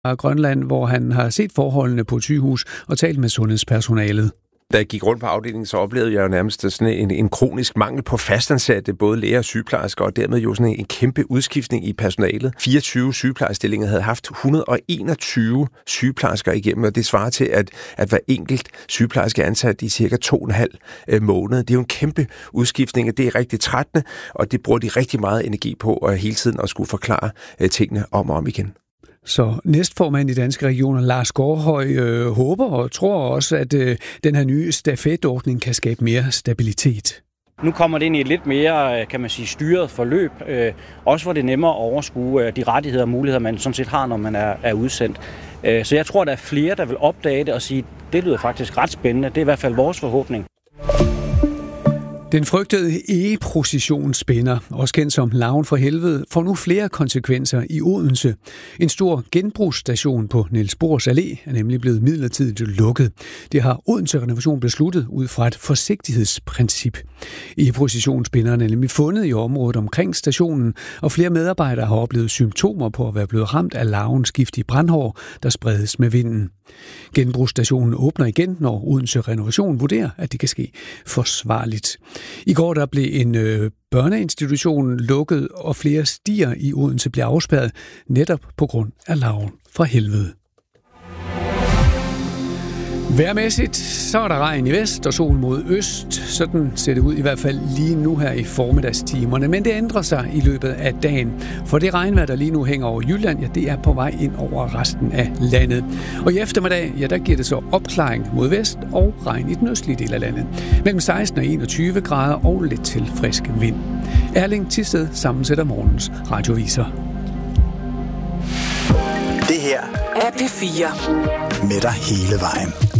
Grønland, hvor han har set forholdene på et sygehus og talt med sundhedspersonalet. Da jeg gik rundt på afdelingen, så oplevede jeg jo nærmest sådan en kronisk mangel på fastansatte, både læger og sygeplejersker, og dermed jo sådan en kæmpe udskiftning i personalet. 24 sygeplejerstillinger havde haft 121 sygeplejersker igennem, og det svarer til, at hver enkelt sygeplejerske er ansat i cirka 2,5 måneder. Det er jo en kæmpe udskiftning, og det er rigtig trættende, og det bruger de rigtig meget energi på, og hele tiden at skulle forklare tingene om og om igen. Så næstformand i Danske Regioner, Lars Gårdhøj, håber og tror også, at den her nye stafetordning kan skabe mere stabilitet. Nu kommer det ind i et lidt mere, kan man sige, styret forløb, også hvor det er nemmere at overskue de rettigheder og muligheder, man sådan set har, når man er udsendt. Så jeg tror, der er flere, der vil opdage det og sige, det lyder faktisk ret spændende. Det er i hvert fald vores forhåbning. Den frygtede e-processionsspinner, også kendt som Larven fra Helvede, får nu flere konsekvenser i Odense. En stor genbrugsstation på Niels Bohrs Allé er nemlig blevet midlertidigt lukket. Det har Odense Renovation besluttet ud fra et forsigtighedsprincip. E-processionsspinderen er nemlig fundet i området omkring stationen, og flere medarbejdere har oplevet symptomer på at være blevet ramt af larvens giftige brandhår, der spredes med vinden. Genbrugsstationen åbner igen, når Odense Renovation vurderer, at det kan ske forsvarligt. I går der blev en børneinstitution lukket, og flere stier i Odense blev afspærret netop på grund af larven fra helvede. Vejrmæssigt, så er der regn i vest og sol mod øst. Sådan ser det ud i hvert fald lige nu her i formiddagstimerne. Men det ændrer sig i løbet af dagen. For det regnvejr, der lige nu hænger over Jylland, ja, det er på vej ind over resten af landet. Og i eftermiddag, ja, der giver det så opklaring mod vest og regn i den østlige del af landet. Mellem 16 og 21 grader og lidt til frisk vind. Erling Thisted sammensætter morgens radioviser. Det her er P4 med dig hele vejen.